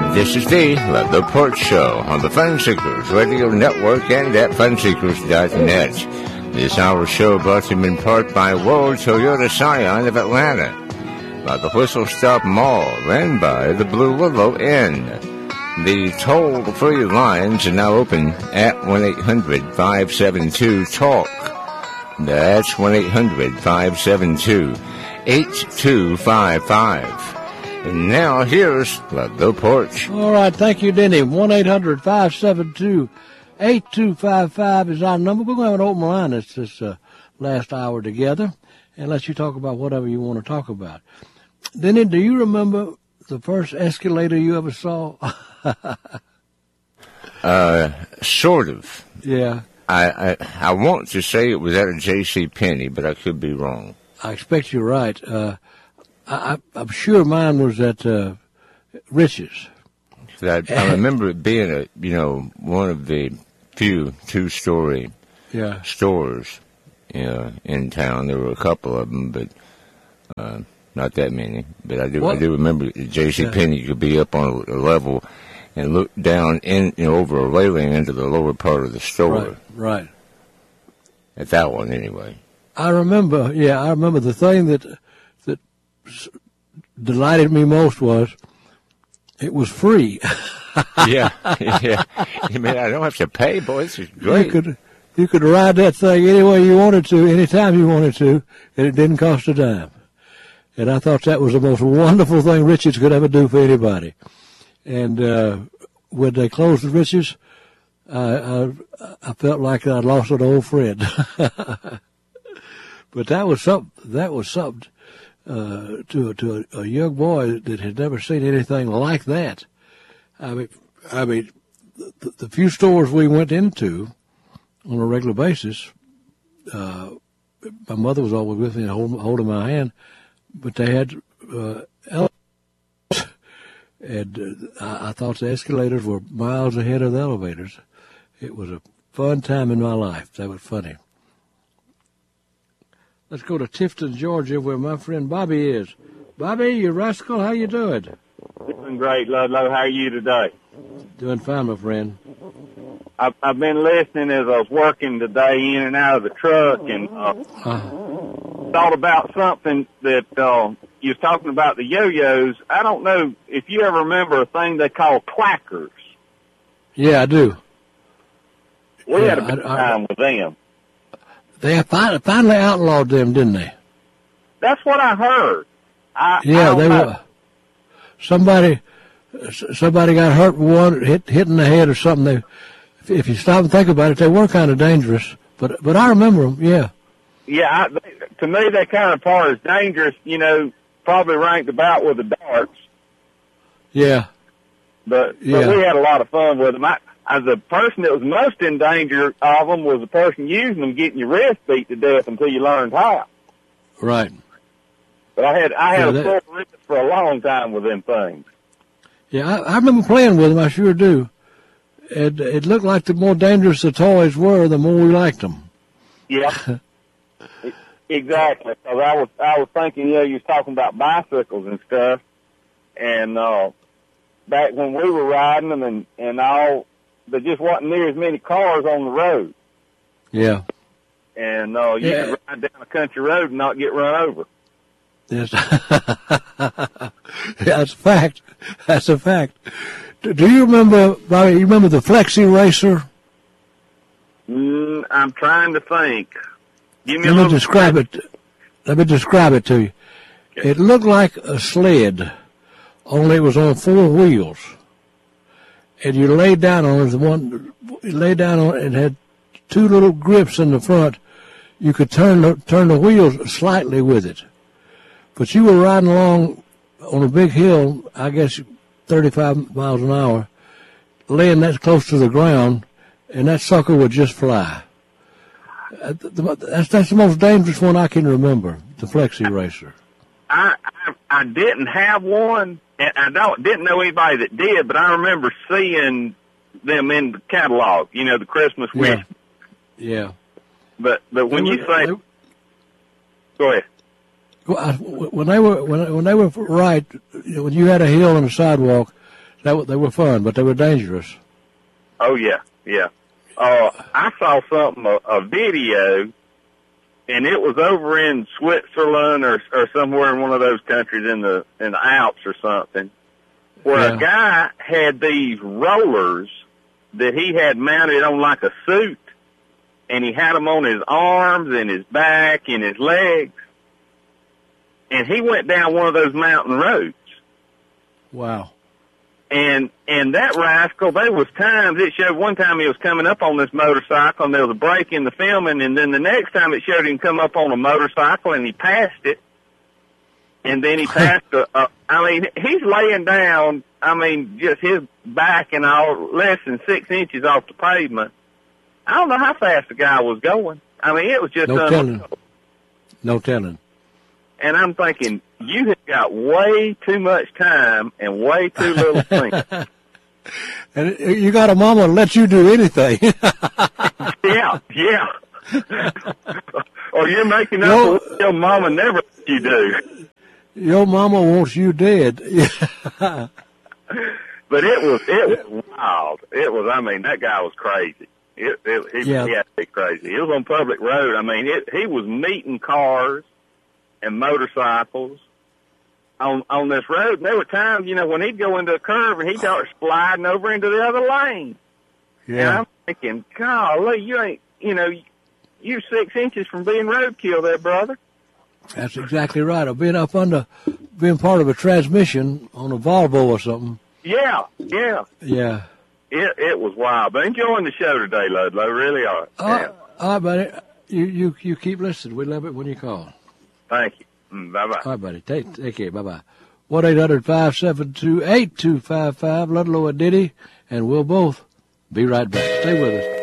This is the Leather Porch Show on the Fun Seekers Radio Network and at funseekers.net. This hour show brought to you in part by World Toyota Scion of Atlanta, by the Whistle Stop Mall, and by the Blue Willow Inn. The toll-free lines are now open at 1-800-572-TALK. That's 1-800-572-8255. And now, here's The Porch. All right, thank you, Denny. 1-800-572-8255 is our number. We're going to have an open line this last hour together and let you talk about whatever you want to talk about. Denny, do you remember the first escalator you ever saw? Sort of. Yeah. I want to say it was at a J.C. Penney, but I could be wrong. I expect you're right. I'm sure mine was at Rich's. I remember it being one of the few two-story stores in town. There were a couple of them, but not that many. But I do remember J.C. Penney could be up on a level and look down over a railing into the lower part of the store. Right. At that one, anyway. I remember the thing that delighted me most was it was free. yeah. I mean, I don't have to pay, boy. This is great. You could ride that thing any way you wanted to, anytime you wanted to, and it didn't cost a dime. And I thought that was the most wonderful thing Richards could ever do for anybody. And when they closed the Richards, I felt like I'd lost an old friend. But that was something. To a young boy that had never seen anything like that. I mean, the few stores we went into on a regular basis, my mother was always with me and holding my hand, but they had elevators, and I thought the escalators were miles ahead of the elevators. It was a fun time in my life. That was funny. Let's go to Tifton, Georgia, where my friend Bobby is. Bobby, you rascal, how you doing? Doing great, Ludlow. How are you today? Doing fine, my friend. I've been listening as I was working today in and out of the truck, and thought about something that you was talking about, the yo-yos. I don't know if you ever remember a thing they call clackers. Yeah, I do. We had a good time with them. They finally outlawed them, didn't they? That's what I heard. They were. Somebody got hurt hit in the head or something. If you stop and think about it, they were kind of dangerous. But I remember them. Yeah. Yeah. To me, they kind of part as dangerous. Probably ranked about with the darts. Yeah. But we had a lot of fun with them. The person that was most in danger of them was the person using them, getting your wrist beat to death until you learned how. Right. But I had a sore wrist for a long time with them things. Yeah, I remember playing with them. I sure do. And it looked like the more dangerous the toys were, the more we liked them. Yeah. Exactly. Because I was thinking, you was talking about bicycles and stuff, and back when we were riding them and all. There just wasn't near as many cars on the road. Yeah. And you could ride down a country road and not get run over. Yes. That's a fact. That's a fact. Do you remember, Bobby, you remember the Flexi Racer? I'm trying to think. Give me Let me describe it to you. Okay. It looked like a sled, only it was on 4 wheels. And you laid down on it. It had 2 little grips in the front. You could turn the wheels slightly with it. But you were riding along on a big hill, I guess 35 miles an hour, laying that close to the ground, and that sucker would just fly. That's the most dangerous one I can remember, the Flexi Racer. I didn't have one. I didn't know anybody that did, but I remember seeing them in the catalog, the Christmas wish. Yeah. But when you say, go ahead. When they were right, when you had a hill and a sidewalk, They were fun, but they were dangerous. Oh, yeah, yeah. I saw a video, and it was over in Switzerland or somewhere in one of those countries in the Alps or something, where a guy had these rollers that he had mounted on like a suit, and he had them on his arms and his back and his legs, and he went down one of those mountain roads. Wow. And that rascal, there was times, it showed one time he was coming up on this motorcycle and there was a break in the filming, and then the next time it showed him come up on a motorcycle and he passed it. And then he passed he's laying down, just his back and all, less than 6 inches off the pavement. I don't know how fast the guy was going. It was just No telling. And I'm thinking, you have got way too much time and way too little strength. And you got a mama to let you do anything. Yeah. Or you're making up for your mama never let you do. Your mama wants you dead. But it was wild. It was, that guy was crazy. He had to be crazy. It was on public road. He was meeting cars and motorcycles on this road. And there were times, when he'd go into a curve and he'd start sliding over into the other lane. Yeah. And I'm thinking, golly, you ain't, you're 6 inches from being roadkill there, brother. That's exactly right. Or being part of a transmission on a Volvo or something. Yeah. Yeah. It was wild. But enjoying the show today, Ludlow. Really are. All right, buddy. You keep listening. We love it when you call. Thank you. Bye-bye. All right, buddy. Take care. Bye-bye. 1-800-572-8255, Ludlow and Diddy, and we'll both be right back. Stay with us.